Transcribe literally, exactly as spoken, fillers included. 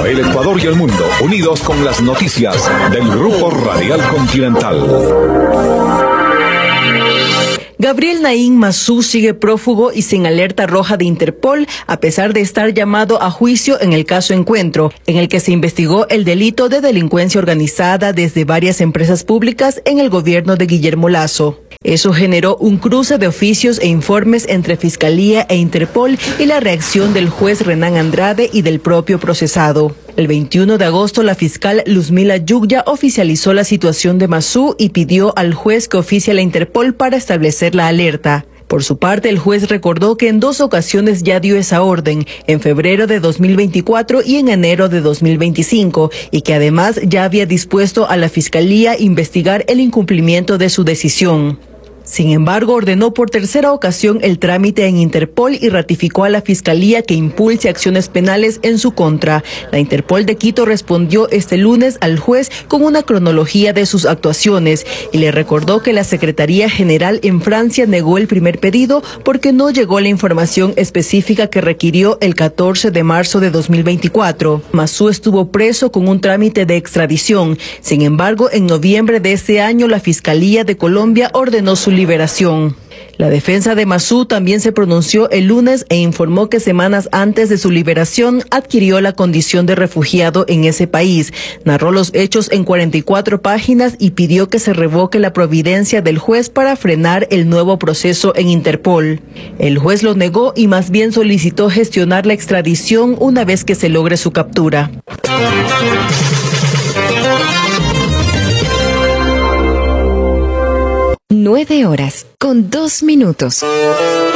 el Ecuador y el mundo, unidos con las noticias del Grupo Radial Continental. Gabriel Naim Masú sigue prófugo y sin alerta roja de Interpol, a pesar de estar llamado a juicio en el caso Encuentro, en el que se investigó el delito de delincuencia organizada desde varias empresas públicas en el gobierno de Guillermo Lasso. Eso generó un cruce de oficios e informes entre Fiscalía e Interpol y la reacción del juez Renan Andrade y del propio procesado. El veintiuno de agosto, la fiscal Luzmila Yugya oficializó la situación de Masú y pidió al juez que oficie a la Interpol para establecer la alerta. Por su parte, el juez recordó que en dos ocasiones ya dio esa orden, en febrero de dos mil veinticuatro y en enero de dos mil veinticinco, y que además ya había dispuesto a la Fiscalía investigar el incumplimiento de su decisión. Sin embargo, ordenó por tercera ocasión el trámite en Interpol y ratificó a la Fiscalía que impulse acciones penales en su contra. La Interpol de Quito respondió este lunes al juez con una cronología de sus actuaciones y le recordó que la Secretaría General en Francia negó el primer pedido porque no llegó la información específica que requirió el catorce de marzo de dos mil veinticuatro. Masú estuvo preso con un trámite de extradición. Sin embargo, en noviembre de ese año, la Fiscalía de Colombia ordenó su liberación. La defensa de Masú también se pronunció el lunes e informó que semanas antes de su liberación adquirió la condición de refugiado en ese país. Narró los hechos en cuarenta y cuatro páginas y pidió que se revoque la providencia del juez para frenar el nuevo proceso en Interpol. El juez lo negó y más bien solicitó gestionar la extradición una vez que se logre su captura. Nueve horas con dos minutos.